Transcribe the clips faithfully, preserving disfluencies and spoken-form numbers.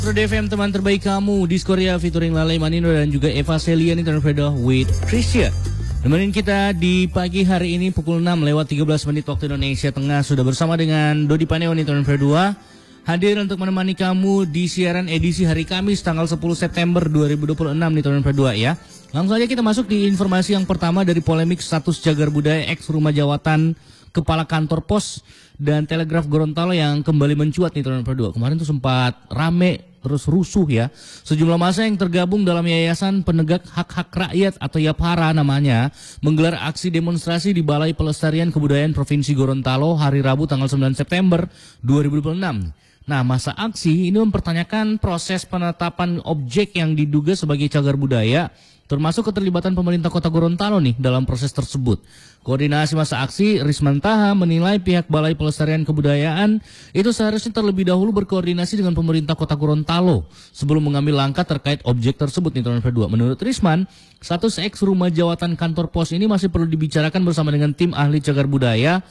Pro D F M teman terbaik kamu di Korea featuring Lalai Manino dan juga Eva Celian Interpredo with Tricia. Nemenin kita di pagi hari ini pukul enam lewat tiga belas menit waktu Indonesia Tengah. Sudah bersama dengan Dodi Paneo Interpredo dua hadir untuk menemani kamu di siaran edisi hari Kamis tanggal sepuluh September dua ribu dua puluh enam nih Interpredo dua ya. Langsung aja kita masuk di informasi yang pertama dari polemik status cagar budaya ex rumah jawatan Kepala Kantor Pos dan Telegraf Gorontalo yang kembali mencuat nih Interpredo dua. Kemarin tuh sempat rame terus rusuh ya. Sejumlah massa yang tergabung dalam Yayasan Penegak Hak-Hak Rakyat atau YAPHARA namanya menggelar aksi demonstrasi di Balai Pelestarian Kebudayaan Provinsi Gorontalo hari Rabu tanggal sembilan September dua ribu dua puluh enam. Nah, masa aksi ini mempertanyakan proses penetapan objek yang diduga sebagai cagar budaya, termasuk keterlibatan pemerintah Kota Gorontalo nih dalam proses tersebut. Koordinasi masa aksi, Risman Taha menilai pihak Balai Pelestarian Kebudayaan itu seharusnya terlebih dahulu berkoordinasi dengan pemerintah Kota Gorontalo sebelum mengambil langkah terkait objek tersebut nih Interpredo dua. Menurut Risman, status ex rumah jawatan kantor pos ini masih perlu dibicarakan bersama dengan tim ahli cagar budaya.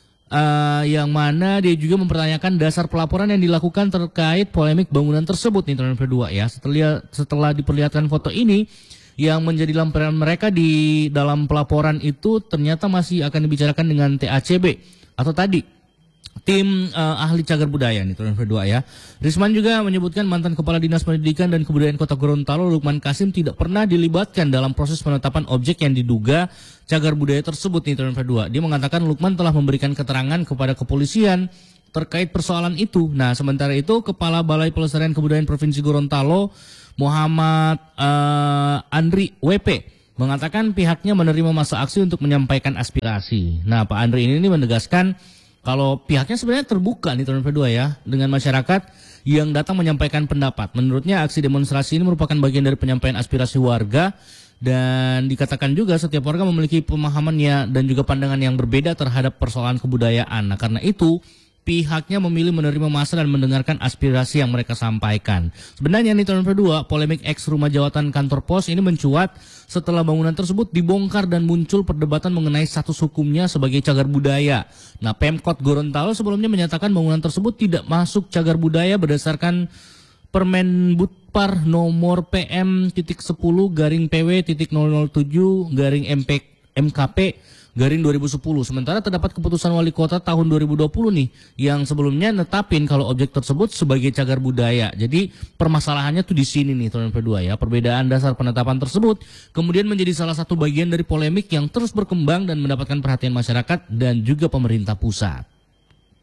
Uh, yang mana dia juga mempertanyakan dasar pelaporan yang dilakukan terkait polemik bangunan tersebut nih Interpredo dua ya. Setelah setelah diperlihatkan foto ini yang menjadi lampiran mereka di dalam pelaporan itu ternyata masih akan dibicarakan dengan T A C B atau tadi tim uh, ahli cagar budaya nih Interpredo dua ya. Risman juga menyebutkan mantan Kepala Dinas Pendidikan dan Kebudayaan Kota Gorontalo Lukman Kasim tidak pernah dilibatkan dalam proses penetapan objek yang diduga cagar budaya tersebut nih Interpredo dua. Dia mengatakan Lukman telah memberikan keterangan kepada kepolisian terkait persoalan itu. Nah, sementara itu Kepala Balai Pelestarian Kebudayaan Provinsi Gorontalo Muhammad uh, Andri W P mengatakan pihaknya menerima masa aksi untuk menyampaikan aspirasi. Nah, Pak Andri ini, ini menegaskan kalau pihaknya sebenarnya terbuka nih Interpredo dua ya dengan masyarakat yang datang menyampaikan pendapat. Menurutnya aksi demonstrasi ini merupakan bagian dari penyampaian aspirasi warga dan dikatakan juga setiap warga memiliki pemahamannya dan juga pandangan yang berbeda terhadap persoalan kebudayaan. Nah, karena itu pihaknya memilih menerima massa dan mendengarkan aspirasi yang mereka sampaikan. Sebenarnya nih Interpredo dua, polemik ex rumah jawatan kantor pos ini mencuat setelah bangunan tersebut dibongkar dan muncul perdebatan mengenai status hukumnya sebagai cagar budaya. Nah, Pemkot Gorontalo sebelumnya menyatakan bangunan tersebut tidak masuk cagar budaya berdasarkan Permenbudpar nomor P M sepuluh garing P W nol nol tujuh garing M K P garing dua ribu sepuluh. Sementara terdapat keputusan wali kota tahun dua ribu dua puluh nih yang sebelumnya netapin kalau objek tersebut sebagai cagar budaya. Jadi permasalahannya tuh di sini nih Interpredo dua ya. Perbedaan dasar penetapan tersebut kemudian menjadi salah satu bagian dari polemik yang terus berkembang dan mendapatkan perhatian masyarakat dan juga pemerintah pusat.